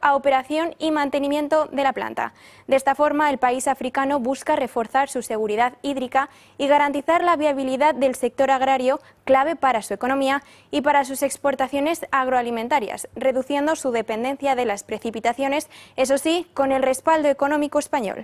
a operación y mantenimiento de la planta. De esta forma, el país africano busca reforzar su seguridad hídrica y garantizar la viabilidad del sector agrario, clave para su economía y para sus exportaciones agroalimentarias, reduciendo su dependencia de las precipitaciones, eso sí, con el respaldo económico español.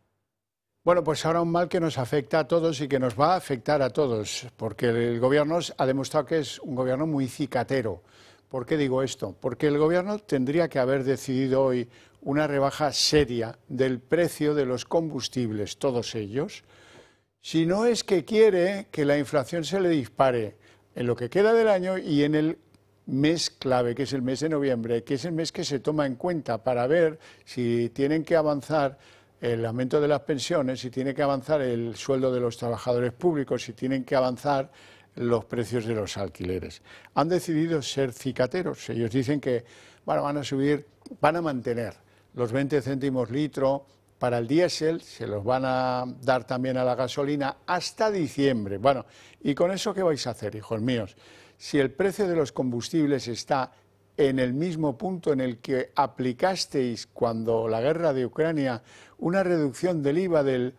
Bueno, pues ahora un mal que nos afecta a todos y que nos va a afectar a todos, porque el gobierno ha demostrado que es un gobierno muy cicatero. ¿Por qué digo esto? Porque el gobierno tendría que haber decidido hoy una rebaja seria del precio de los combustibles, todos ellos, si no es que quiere que la inflación se le dispare en lo que queda del año y en el mes clave, que es el mes de noviembre, que es el mes que se toma en cuenta para ver si tienen que avanzar el aumento de las pensiones, si tiene que avanzar el sueldo de los trabajadores públicos, si tienen que avanzar los precios de los alquileres. Han decidido ser cicateros. Ellos dicen que van a subir, van a mantener los 20 céntimos litro para el diésel, se los van a dar también a la gasolina hasta diciembre. Bueno, ¿y con eso qué vais a hacer, hijos míos? Si el precio de los combustibles está en el mismo punto en el que aplicasteis cuando la guerra de Ucrania una reducción del IVA del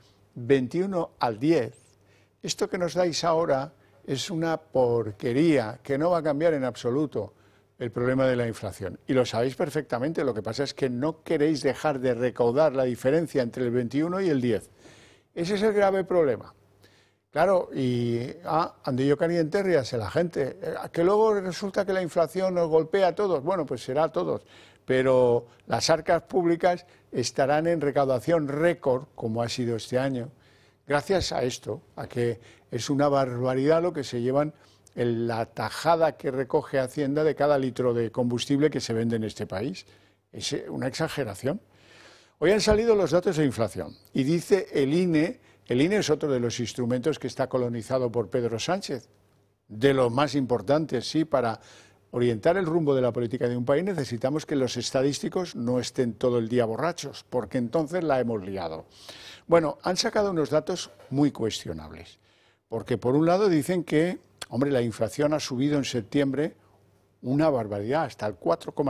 21 al 10, esto que nos dais ahora es una porquería que no va a cambiar en absoluto el problema de la inflación. Y lo sabéis perfectamente, lo que pasa es que no queréis dejar de recaudar la diferencia entre el 21 y el 10. Ese es el grave problema. Claro, y andillo caliente, ríase la gente. Que luego resulta que la inflación nos golpea a todos. Bueno, pues será a todos. Pero las arcas públicas estarán en recaudación récord, como ha sido este año, gracias a esto, a que es una barbaridad lo que se llevan en la tajada que recoge Hacienda de cada litro de combustible que se vende en este país. Es una exageración. Hoy han salido los datos de inflación y dice el INE es otro de los instrumentos que está colonizado por Pedro Sánchez, de los más importantes, sí, para orientar el rumbo de la política de un país necesitamos que los estadísticos no estén todo el día borrachos, porque entonces la hemos liado. Bueno, han sacado unos datos muy cuestionables, porque por un lado dicen que, hombre, la inflación ha subido en septiembre una barbaridad, hasta el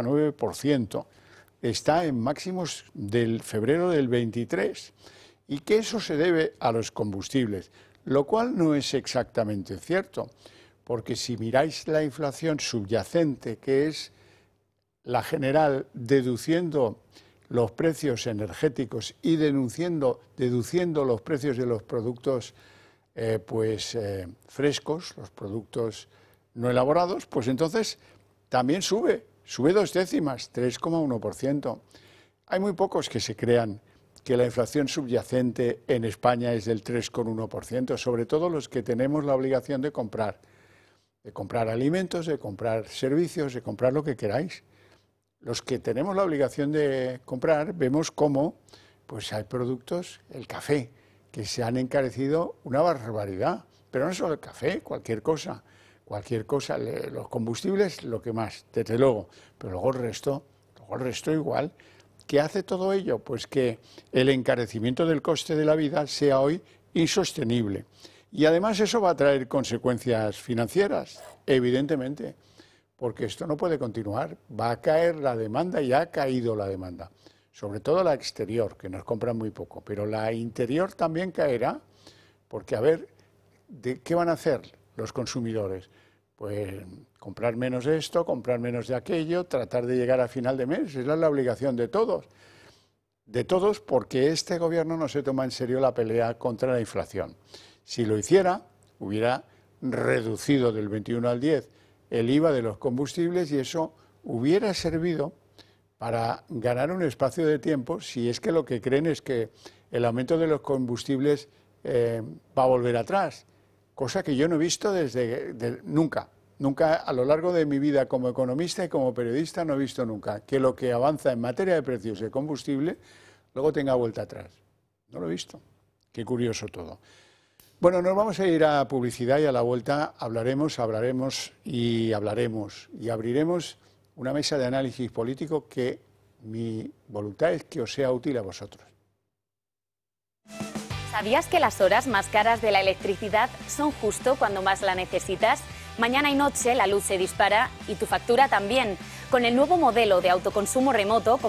4,9%, está en máximos del febrero del 23%, y que eso se debe a los combustibles, lo cual no es exactamente cierto, porque si miráis la inflación subyacente, que es la general, deduciendo los precios energéticos y deduciendo los precios de los productos frescos, los productos no elaborados, pues entonces también sube 2 décimas, 3,1%. Hay muy pocos que se crean que la inflación subyacente en España es del 3,1%, sobre todo los que tenemos la obligación de comprar alimentos, de comprar servicios, de comprar lo que queráis. Los que tenemos la obligación de comprar, vemos cómo pues hay productos, el café, que se han encarecido una barbaridad, pero no solo el café, cualquier cosa, los combustibles, lo que más, desde luego, pero luego el resto igual. ¿Qué hace todo ello? Pues que el encarecimiento del coste de la vida sea hoy insostenible. Y además eso va a traer consecuencias financieras, evidentemente, porque esto no puede continuar. Va a caer la demanda y ha caído la demanda, sobre todo la exterior, que nos compran muy poco, pero la interior también caerá, porque a ver, ¿qué van a hacer los consumidores? Pues comprar menos de esto, comprar menos de aquello, tratar de llegar a final de mes, esa es la obligación de todos. De todos, porque este gobierno no se toma en serio la pelea contra la inflación. Si lo hiciera, hubiera reducido del 21 al 10 el IVA de los combustibles y eso hubiera servido para ganar un espacio de tiempo, si es que lo que creen es que el aumento de los combustibles va a volver atrás. Cosa que yo no he visto nunca. Nunca a lo largo de mi vida como economista y como periodista no he visto nunca que lo que avanza en materia de precios de combustible luego tenga vuelta atrás. No lo he visto. Qué curioso todo. Bueno, nos vamos a ir a publicidad y a la vuelta hablaremos y abriremos una mesa de análisis político que mi voluntad es que os sea útil a vosotros. ¿Sabías que las horas más caras de la electricidad son justo cuando más la necesitas? Mañana y noche la luz se dispara y tu factura también. Con el nuevo modelo de autoconsumo remoto,